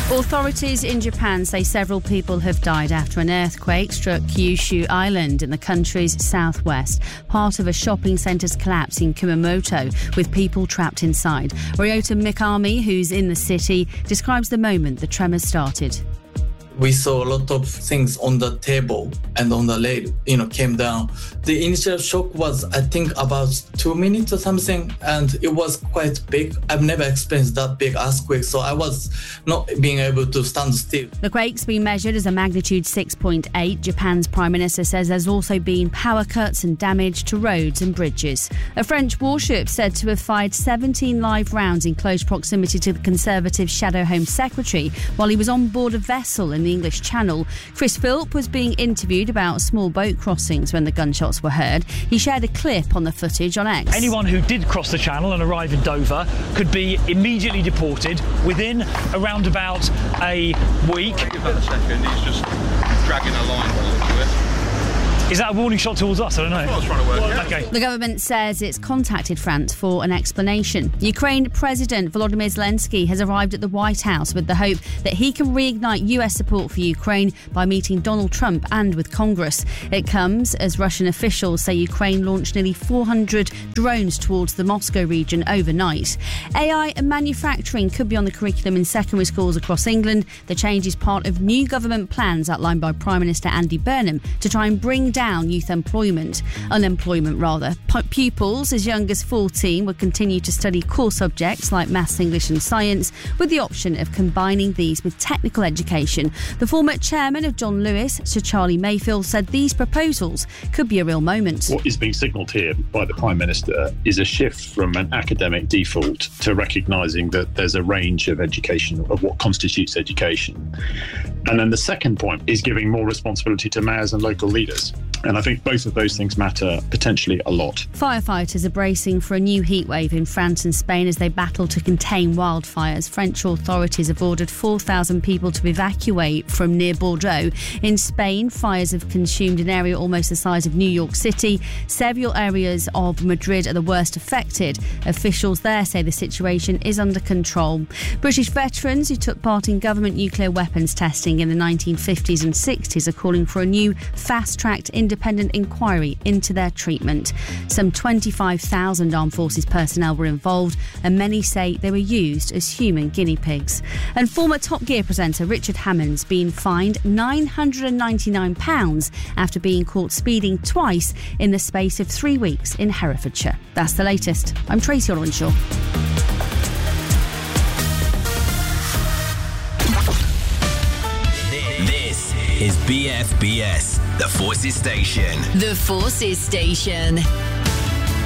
Authorities in Japan say several people have died after an earthquake struck Kyushu Island in the country's southwest. Part of a shopping centre's collapse in Kumamoto, with people trapped inside. Ryota Mikami, who's in the city, describes the moment the tremors started. We saw a lot of things on the table and on the rail, came down. The initial shock was, I think, about 2 minutes or something, and it was quite big. I've never experienced that big earthquake, so I was not being able to stand still. The quake's been measured as a magnitude 6.8. Japan's Prime Minister says there's also been power cuts and damage to roads and bridges. A French warship said to have fired 17 live rounds in close proximity to the Conservative Shadow Home Secretary while he was on board a vessel in the English Channel. Chris Philp was being interviewed about small boat crossings when the gunshots were heard. He shared a clip on the footage on X. Anyone who did cross the Channel and arrive in Dover could be immediately deported within around about a week. Give that a second, he's just dragging a line by the look of it. Is that a warning shot towards us? I don't know. That's what I was trying to work out. Okay. The government says it's contacted France for an explanation. Ukraine President Volodymyr Zelensky has arrived at the White House with the hope that he can reignite US support for Ukraine by meeting Donald Trump and with Congress. It comes as Russian officials say Ukraine launched nearly 400 drones towards the Moscow region overnight. AI and manufacturing could be on the curriculum in secondary schools across England. The change is part of new government plans outlined by Prime Minister Andy Burnham to try and bring down youth unemployment. Pupils as young as 14 will continue to study core subjects like maths, English and science, with the option of combining these with technical education. The former chairman of John Lewis, Sir Charlie Mayfield, said these proposals could be a real moment. What is being signalled here by the Prime Minister is a shift from an academic default to recognising that there's a range of education, of what constitutes education. And then the second point is giving more responsibility to mayors and local leaders. And I think both of those things matter potentially a lot. Firefighters are bracing for a new heatwave in France and Spain as they battle to contain wildfires. French authorities have ordered 4,000 people to evacuate from near Bordeaux. In Spain, fires have consumed an area almost the size of New York City. Several areas of Madrid are the worst affected. Officials there say the situation is under control. British veterans who took part in government nuclear weapons testing in the 1950s and 60s are calling for a new fast-tracked independent inquiry into their treatment. Some 25,000 armed forces personnel were involved, and many say they were used as human guinea pigs. And former Top Gear presenter Richard Hammond's been fined £999 after being caught speeding twice in the space of 3 weeks in Herefordshire. That's the latest. I'm Tracy Orwenshaw. This is BFBS, the Forces Station. The Forces Station.